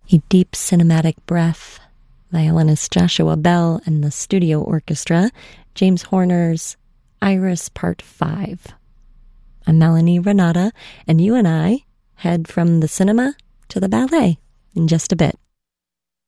A deep cinematic breath. Violinist Joshua Bell and the studio orchestra. James Horner's Iris Part 5. I'm Melanie Renata, and you and I head from the cinema to the ballet in just a bit.